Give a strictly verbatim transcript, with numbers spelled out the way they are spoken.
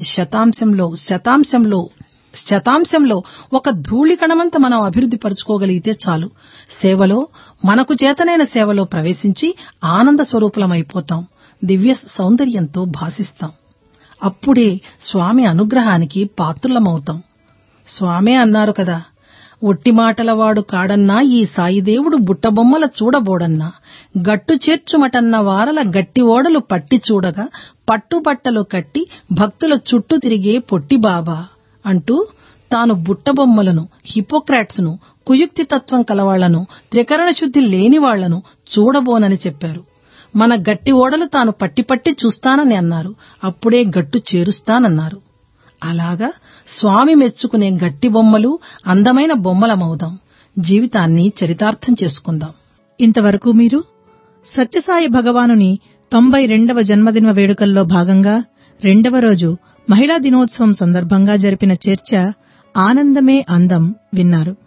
శతాంశంలో శతాంశంలో శతాంశంలో ఒక ధూళికణమంత మనం అభివృద్ధి పరుచుకోగలిగితే చాలు. సేవలో మనకు చేతనైన సేవలో ప్రవేశించి ఆనంద స్వరూపులమైపోతాం. దివ్య సౌందర్యంతో భాసిస్తాం. అప్పుడే స్వామి అనుగ్రహానికి పాత్రులమవుతాం. స్వామే అన్నారు కదా, ఒట్టి మాటలవాడు కాడన్నా ఈ సాయిదేవుడు బుట్టబొమ్మల చూడబోడన్నా, గట్టు చేర్చుమటన్న వారల గట్టి ఓడలు పట్టి చూడగా పట్టుబట్టలు కట్టి భక్తుల చుట్టూ తిరిగే పొట్టి బాబా అంటూ తాను బుట్టబొమ్మలను, హిపోక్రాట్స్ ను, కుయుక్తి తత్వం కలవాళ్లను, త్రికరణ శుద్ధి లేని వాళ్లను చూడబోనని చెప్పారు. మన గట్టి ఓడలు తాను పట్టి పట్టి చూస్తానని అన్నారు. అప్పుడే గట్టు చేరుస్తానన్నారు. అలాగా స్వామి మెచ్చుకునే గట్టి బొమ్మలు, అందమైన బొమ్మలమవుదాం. జీవితాన్ని చరితార్థం చేసుకుందాం. ఇంతవరకు మీరు సత్యసాయి భగవానుని తొంభై రెండవ జన్మదిన వేడుకల్లో భాగంగా రెండవ రోజు మహిళా దినోత్సవం సందర్భంగా జరిపిన చర్చ ఆనందమే అందం విన్నారు.